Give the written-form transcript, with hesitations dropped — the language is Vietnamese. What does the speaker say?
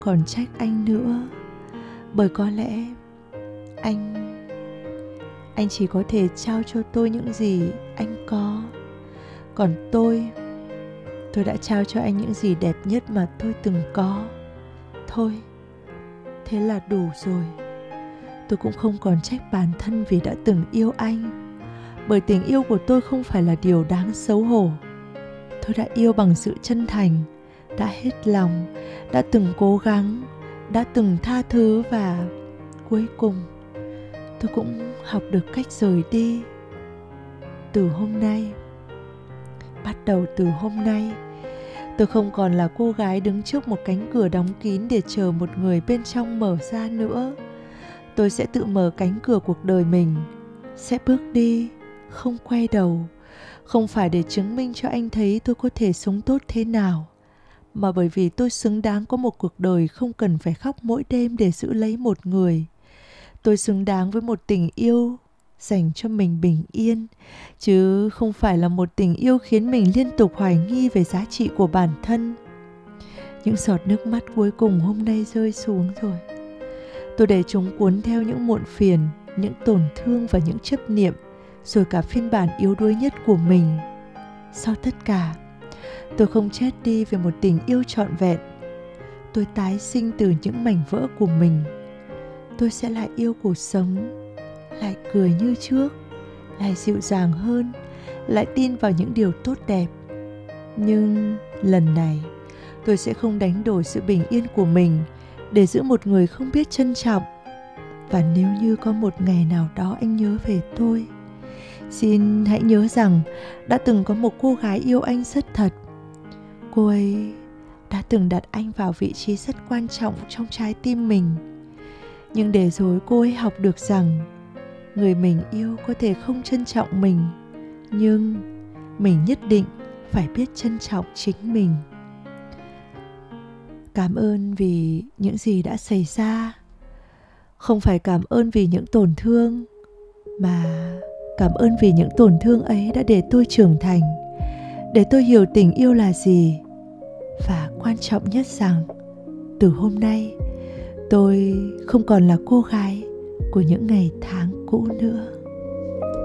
còn trách anh nữa. Bởi có lẽ anh chỉ có thể trao cho tôi những gì anh có. Còn tôi đã trao cho anh những gì đẹp nhất mà tôi từng có. Thôi, thế là đủ rồi. Tôi cũng không còn trách bản thân vì đã từng yêu anh. Bởi tình yêu của tôi không phải là điều đáng xấu hổ. Tôi đã yêu bằng sự chân thành, đã hết lòng, đã từng cố gắng, đã từng tha thứ, và cuối cùng tôi cũng học được cách rời đi. Từ hôm nay, bắt đầu từ hôm nay, tôi không còn là cô gái đứng trước một cánh cửa đóng kín để chờ một người bên trong mở ra nữa. Tôi sẽ tự mở cánh cửa cuộc đời mình, sẽ bước đi, không quay đầu. Không phải để chứng minh cho anh thấy tôi có thể sống tốt thế nào, mà bởi vì tôi xứng đáng có một cuộc đời không cần phải khóc mỗi đêm để giữ lấy một người. Tôi xứng đáng với một tình yêu dành cho mình bình yên, chứ không phải là một tình yêu khiến mình liên tục hoài nghi về giá trị của bản thân. Những giọt nước mắt cuối cùng hôm nay rơi xuống rồi. Tôi để chúng cuốn theo những muộn phiền, những tổn thương và những chấp niệm, rồi cả phiên bản yếu đuối nhất của mình. Sau tất cả, tôi không chết đi vì một tình yêu trọn vẹn. Tôi tái sinh từ những mảnh vỡ của mình. Tôi sẽ lại yêu cuộc sống, lại cười như trước, lại dịu dàng hơn, lại tin vào những điều tốt đẹp. Nhưng lần này, tôi sẽ không đánh đổi sự bình yên của mình để giữ một người không biết trân trọng. Và nếu như có một ngày nào đó anh nhớ về tôi, xin hãy nhớ rằng đã từng có một cô gái yêu anh rất thật. Cô ấy đã từng đặt anh vào vị trí rất quan trọng trong trái tim mình. Nhưng để rồi cô ấy học được rằng người mình yêu có thể không trân trọng mình, nhưng mình nhất định phải biết trân trọng chính mình. Cảm ơn vì những gì đã xảy ra. Không phải cảm ơn vì những tổn thương, mà cảm ơn vì những tổn thương ấy đã để tôi trưởng thành, để tôi hiểu tình yêu là gì. Và quan trọng nhất rằng, từ hôm nay, tôi không còn là cô gái của những ngày tháng cũ nữa.